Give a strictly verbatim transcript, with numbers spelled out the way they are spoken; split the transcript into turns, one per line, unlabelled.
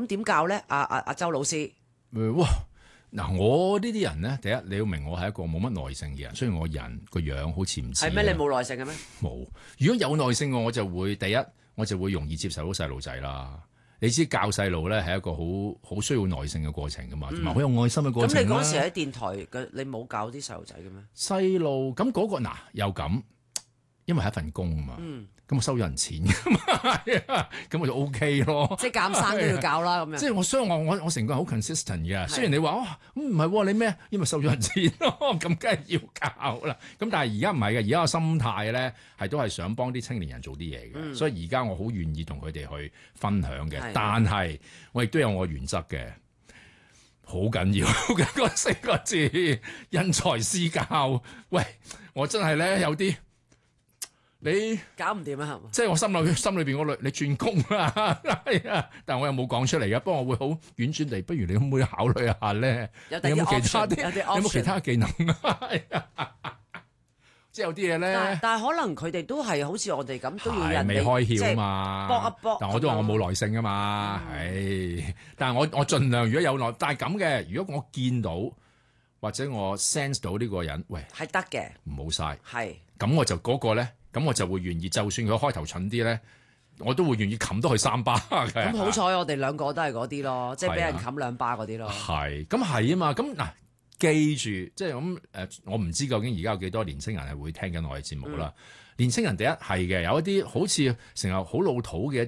咁點教咧？阿阿阿周老師，
誒哇！嗱，我呢啲人咧，第一你要明我係一個冇乜耐性嘅人，雖然我人個樣好似唔似。
係咩？你冇耐性嘅咩？
冇。如果有耐性嘅，我就會第一我就會容易接受到細路仔啦。你知教細路咧係一個好好需要耐性嘅過程噶嘛，同埋好有愛心嘅過程啦。
咁你嗰時喺電台嘅，你冇教啲細路仔嘅咩？
細路咁嗰個嗱又咁，因為係一份工啊嘛。
嗯。
咁我收咗人錢㗎嘛，咁我就 O K 咯。
即係監生都要教啦，咁樣。
即係我所以我我我成個人好 consistent 嘅。
係
雖然你話哦，咁唔係喎，你咩？因為收咗人錢咯，咁梗係要教啦。咁但係而家唔係嘅，而家個心態咧係都係想幫啲青年人做啲嘢嘅。
嗯、
所以而家我好願意同佢哋去分享嘅。
係
但係我亦都有我原則嘅，好緊要嘅嗰四個字，因材施教。喂，我真係咧有啲。你
搞唔掂啊，係嘛？
即係我心裏心裏邊嗰類，你轉工啦，係啊！但係我又冇講出嚟嘅，不過我會好婉轉地，不如你可唔可以考慮下咧？
有
你有冇其他啲？
有
有冇其他技能啊？即係有啲嘢咧。
但係可能佢哋都係好似我哋咁，都要人哋
未開竅啊嘛，
搏一搏。
但我都話我冇耐性啊嘛，係、嗯。但係我我盡量如果有耐，但係咁嘅，如果我見到或者我 sense 到呢個人，喂，
係得嘅，
唔好晒。
係。
咁我就嗰、嗰個咧。咁我就會願意，就算佢開頭蠢啲咧，我都會願意冚多佢三巴嘅。
咁好彩，我哋兩個都係嗰啲咯，即係俾人冚兩巴嗰啲咯。
係，咁係啊嘛。咁嗱，記住，即係咁誒，我唔知究竟而家有幾多年青人係會聽緊我嘅節目啦。嗯、年青人第一係嘅，有一啲好似成日好老土嘅。